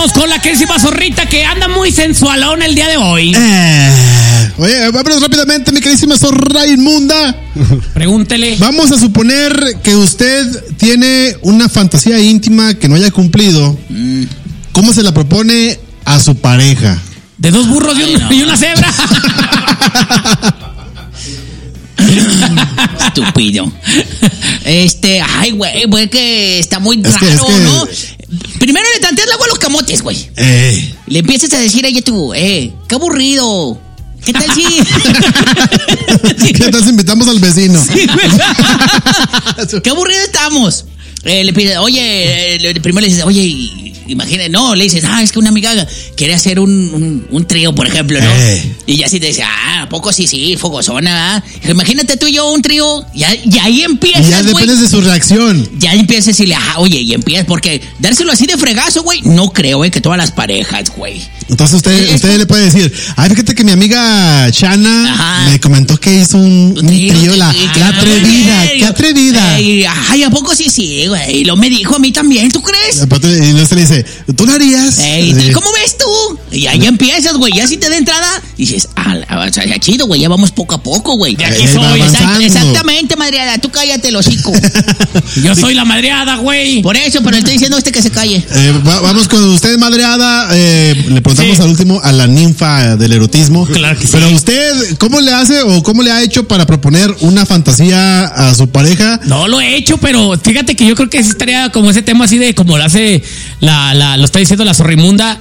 Vámonos con la querísima zorrita que anda muy sensualón el día de hoy. Oye, vámonos rápidamente, mi querísima zorra inmunda. Pregúntele. Vamos a suponer que usted tiene una fantasía íntima que no haya cumplido. ¿Cómo se la propone a su pareja? De 2 burros y una cebra. Estúpido. Ay, güey, que está muy raro, ¿no? Primero le tanteas el agua a los camotes, güey. Le empiezas a decir a ella tú, qué aburrido. ¿Qué tal si? ¿Qué tal si invitamos al vecino? Sí, qué aburrido estamos. Le pides, primero le dices, imagínate, no, le dices, es que una amiga quiere hacer un trío, por ejemplo, ¿no? Y ya sí te dice, ¿a poco sí, fogosona, ¿verdad? Imagínate tú y yo un trío, y ahí empiezas, y ya dependes de su reacción. Ya empiezas a decirle, y empiezas, porque dárselo así de fregazo, güey, no creo, que todas las parejas, güey. Entonces usted le puede decir, fíjate que mi amiga Shana me comentó que hizo un trío, qué atrevida. ¿A poco sí, güey? Y lo me dijo a mí también, ¿tú crees? Y no se le dice, ¿tú lo harías? ¿Cómo ves tú? Y ahí empiezas, güey, ya si te da entrada, dices, ya chido, güey, ya vamos poco a poco, güey. Ya aquí soy. Exactamente, madreada, tú cállate, el hocico. Yo soy la madreada, güey. Por eso, pero le estoy diciendo que se calle. Vamos con usted, madreada. Le preguntamos al último a la ninfa del erotismo. Claro que sí. Pero usted, ¿cómo le hace o cómo le ha hecho para proponer una fantasía a su pareja? No lo he hecho, pero fíjate que yo creo que sí estaría como ese tema así de como lo hace lo está diciendo la zorrimunda.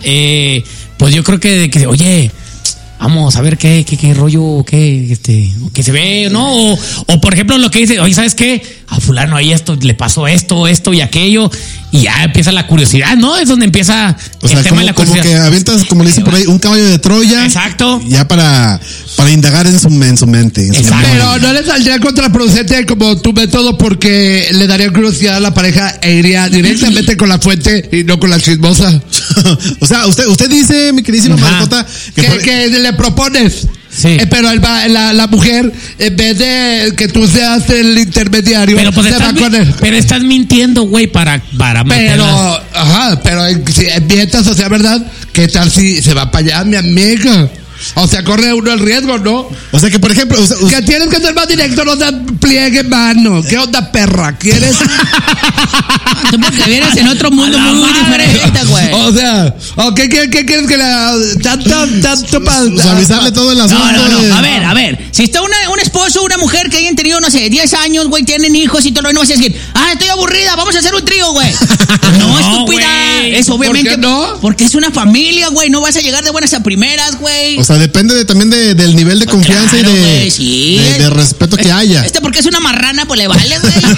Pues yo creo que oye, vamos a ver qué rollo, que se ve, ¿no? O por ejemplo lo que dice, oye, ¿sabes qué? A fulano ahí le pasó esto y aquello, y ya empieza la curiosidad, ¿no? Es donde empieza el tema de la curiosidad. Como que avientas, como le dicen por ahí, un caballo de Troya. Exacto. Ya para indagar en su mente. Exacto. Pero no le saldría contraproducente como tu método, porque le daría curiosidad a la pareja e iría directamente con la fuente y no con la chismosa. O sea, usted dice, mi queridísima mascota, que le propones. Sí. Pero la mujer, en vez de que tú seas el intermediario, pero pues se va con él. Pero estás mintiendo, güey, para meterla. Pero si mientas, o sea, ¿verdad? ¿Qué tal si se va para allá, mi amiga? O sea, corre uno el riesgo, ¿no? O sea, que por ejemplo... que tienes que ser más directo, no te pliegue mano. ¿Qué onda, perra? ¿Quieres...? Tú porque vienes en otro mundo muy diferente, güey. O sea, ¿qué quieres que la... tanto para... Suavizarle todo el asunto. No. A ver. Si está un esposo, una mujer que hayan tenido, no sé, 10 años, güey, tienen hijos y todo, no vas a decir, estoy aburrida, vamos a hacer un trío, güey. No, estúpida. Es obviamente... ¿Por qué no? Porque es una familia, güey. No vas a llegar de buenas a primeras, güey. O sea, depende también del nivel de confianza, claro, y de respeto que haya. Porque es una marrana, pues le vale, güey.